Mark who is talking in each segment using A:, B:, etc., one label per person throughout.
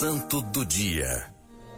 A: Santo do Dia.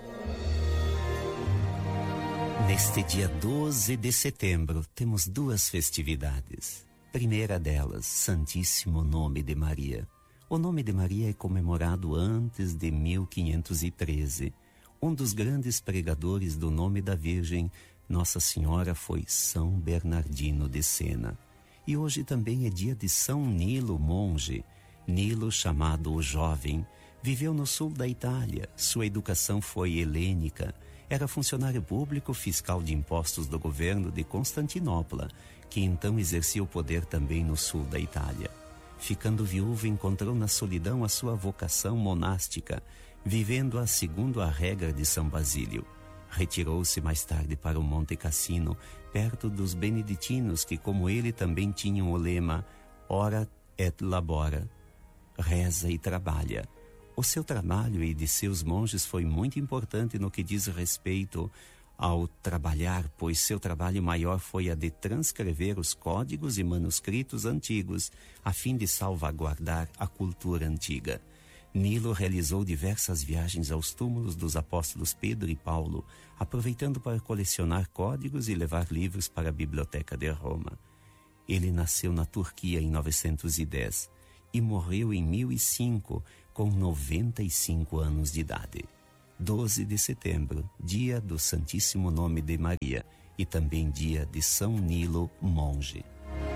B: Neste dia 12 de setembro, temos duas festividades. Primeira delas, Santíssimo Nome de Maria. O nome de Maria é comemorado antes de 1513. Um dos grandes pregadores do nome da Virgem, Nossa Senhora, foi São Bernardino de Sena. E hoje também é dia de São Nilo, monge. Nilo, chamado o Jovem, viveu no sul da Itália. Sua educação foi helênica. Era funcionário público fiscal de impostos do governo de Constantinopla, que então exercia o poder também no sul da Itália. Ficando viúvo, encontrou na solidão a sua vocação monástica, vivendo-a segundo a regra de São Basílio. Retirou-se mais tarde para o Monte Cassino, perto dos beneditinos, que como ele também tinham o lema Ora et labora, reza e trabalha. O seu trabalho e de seus monges foi muito importante no que diz respeito ao trabalhar, pois seu trabalho maior foi a de transcrever os códigos e manuscritos antigos, a fim de salvaguardar a cultura antiga. Nilo realizou diversas viagens aos túmulos dos apóstolos Pedro e Paulo, aproveitando para colecionar códigos e levar livros para a Biblioteca de Roma. Ele nasceu na Turquia em 910 e morreu em 1005, com 95 anos de idade. 12 de setembro, dia do Santíssimo Nome de Maria e também dia de São Nilo, monge.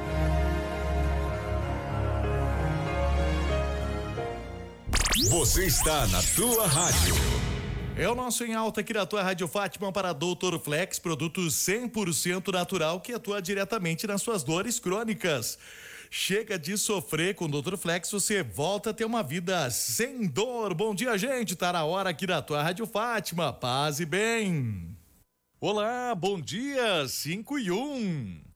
A: Você está na tua rádio.
C: É o nosso Em Alta aqui na tua Rádio Fátima para Doutor Flex, produto 100% natural que atua diretamente nas suas dores crônicas. Chega de sofrer com o Doutor Flex, você volta a ter uma vida sem dor. Bom dia, gente, tá na hora aqui da tua Rádio Fátima, paz e bem. Olá, bom dia, 5 e 1.